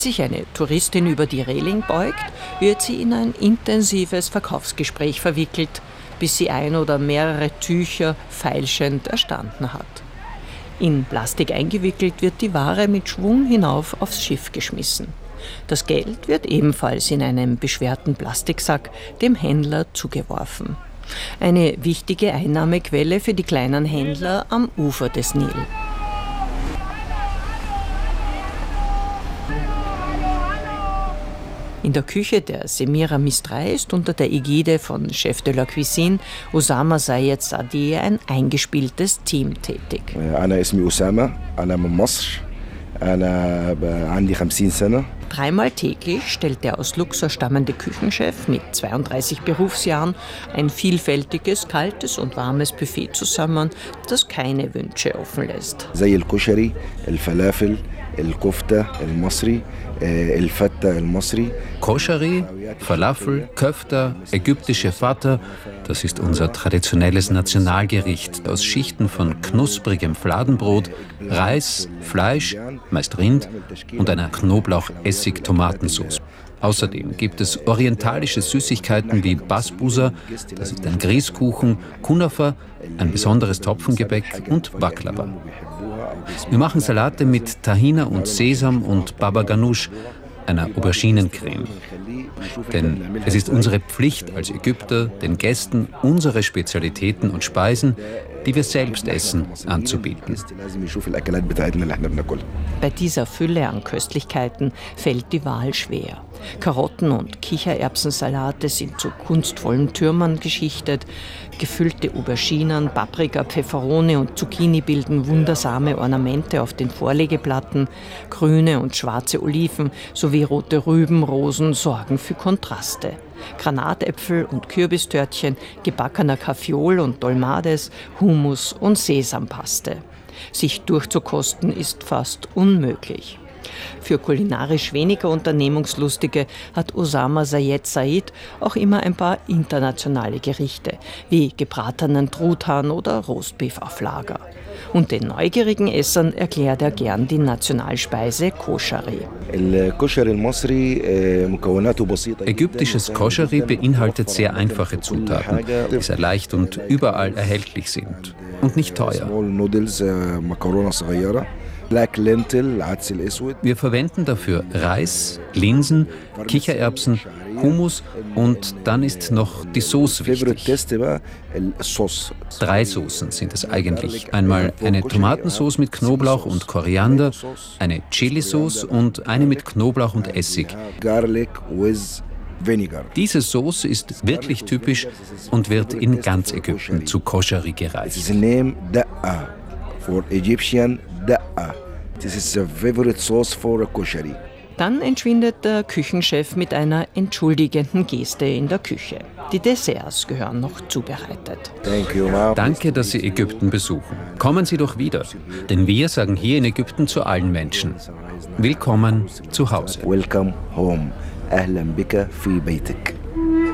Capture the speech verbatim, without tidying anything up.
Sich eine Touristin über die Reling beugt, wird sie in ein intensives Verkaufsgespräch verwickelt, bis sie ein oder mehrere Tücher feilschend erstanden hat. In Plastik eingewickelt wird die Ware mit Schwung hinauf aufs Schiff geschmissen. Das Geld wird ebenfalls in einem beschwerten Plastiksack dem Händler zugeworfen. Eine wichtige Einnahmequelle für die kleinen Händler am Ufer des Nil. In der Küche der Semiramis drei ist unter der Ägide von Chef de la Cuisine Osama Zayed Sadeh ein eingespieltes Team tätig. Dreimal täglich stellt der aus Luxor stammende Küchenchef mit zweiunddreißig Berufsjahren ein vielfältiges, kaltes und warmes Buffet zusammen, das keine Wünsche offen lässt. Koschari, Falafel, Köfter, ägyptische Fata, das ist unser traditionelles Nationalgericht aus Schichten von knusprigem Fladenbrot, Reis, Fleisch, meist Rind und einer Knoblauch-Essig-Tomatensauce. Außerdem gibt es orientalische Süßigkeiten wie Basbousa, das ist ein Grießkuchen, Kunafa, ein besonderes Topfengebäck und Baklava. Wir machen Salate mit Tahina und Sesam und Baba Ganoush, einer Auberginencreme. Denn es ist unsere Pflicht als Ägypter, den Gästen unsere Spezialitäten und Speisen, die wir selbst essen, anzubieten. Bei dieser Fülle an Köstlichkeiten fällt die Wahl schwer. Karotten- und Kichererbsensalate sind zu kunstvollen Türmen geschichtet. Gefüllte Auberginen, Paprika, Pfefferone und Zucchini bilden wundersame Ornamente auf den Vorlegeplatten. Grüne und schwarze Oliven sowie rote Rüben, Rosen sorgen für Kontraste. Granatäpfel und Kürbistörtchen, gebackener Kaffeeol und Dolmades, Hummus und Sesampaste. Sich durchzukosten ist fast unmöglich. Für kulinarisch weniger Unternehmungslustige hat Osama Zayed Said auch immer ein paar internationale Gerichte, wie gebratenen Truthahn oder Roastbeef auf Lager. Und den neugierigen Essern erklärt er gern die Nationalspeise Koschari. Ägyptisches Koschari beinhaltet sehr einfache Zutaten, die sehr leicht und überall erhältlich sind und nicht teuer. Wir verwenden dafür Reis, Linsen, Kichererbsen, Hummus und dann ist noch die Sauce wichtig. Drei Soßen sind es eigentlich. Einmal eine Tomatensauce mit Knoblauch und Koriander, eine Chilisauce und eine mit Knoblauch und Essig. Diese Sauce ist wirklich typisch und wird in ganz Ägypten zu Koschari gereicht. This is a favorite sauce for a koshari. Dann entschwindet der Küchenchef mit einer entschuldigenden Geste in der Küche. Die Desserts gehören noch zubereitet. Thank you, Mom. Danke, dass Sie Ägypten besuchen. Kommen Sie doch wieder, denn wir sagen hier in Ägypten zu allen Menschen: Willkommen zu Hause. Welcome home. أهلا بك في بيتك.